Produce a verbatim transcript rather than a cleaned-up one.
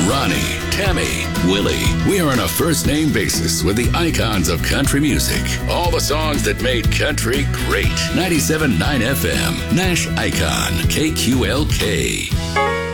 Ronnie, Tammy, Willie. We are on a first name basis with the icons of country music. All the songs that made country great. ninety-seven point nine F M, Nash Icon, K Q L K.